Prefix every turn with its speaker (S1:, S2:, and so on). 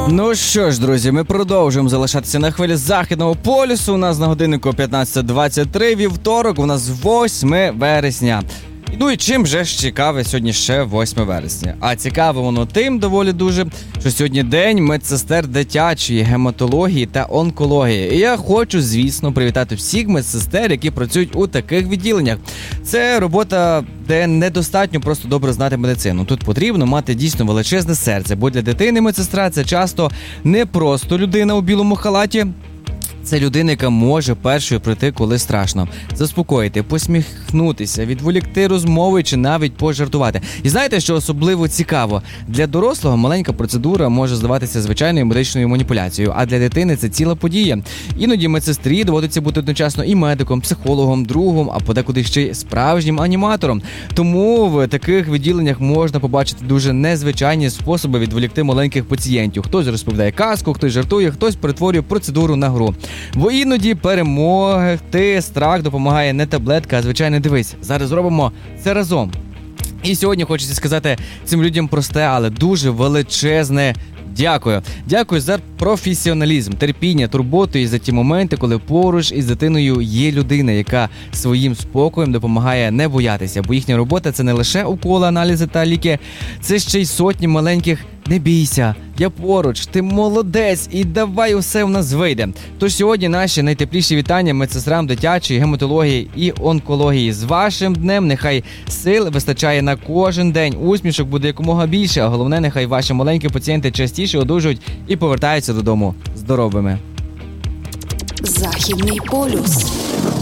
S1: Ну що ж, друзі, ми продовжуємо залишатися на хвилі Західного полюсу. У нас на годиннику 15:23, вівторок, у нас 8 вересня. Ну і чим же ж цікаве сьогодні ще 8 вересня? А цікаве воно тим доволі дуже, що сьогодні день медсестер дитячої гематології та онкології. І я хочу, звісно, привітати всіх медсестер, які працюють у таких відділеннях. Це робота, де недостатньо просто добре знати медицину. Тут потрібно мати дійсно величезне серце, бо для дитини медсестра – це часто не просто людина у білому халаті. Це людина, яка може першою прийти, коли страшно. Заспокоїти, посміхнутися, відволікти розмови чи навіть пожартувати. І знаєте, що особливо цікаво? Для дорослого маленька процедура може здаватися звичайною медичною маніпуляцією, а для дитини це ціла подія. Іноді медсестрі доводиться бути одночасно і медиком, психологом, другом, а подекуди ще й справжнім аніматором. Тому в таких відділеннях можна побачити дуже незвичайні способи відволікти маленьких пацієнтів. Хтось розповідає казку, хтось жартує, хтось перетворює процедуру на гру. Бо іноді перемогти страх допомагає не таблетка, а звичайно, дивись, зараз зробимо це разом. І сьогодні хочеться сказати цим людям просте, але дуже величезне дякую. Дякую за професіоналізм, терпіння, турботу і за ті моменти, коли поруч із дитиною є людина, яка своїм спокоєм допомагає не боятися. Бо їхня робота – це не лише уколи, аналізи та ліки, це ще й сотні маленьких «не бійся, я поруч, ти молодець і давай усе в нас вийде». Тож сьогодні наші найтепліші вітання медсестрам дитячої гематології і онкології. З вашим днем, нехай сил вистачає на кожен день, усмішок буде якомога більше, а головне, нехай ваші маленькі пацієнти частіше одужують і повертаються додому здоровими.
S2: Західний полюс.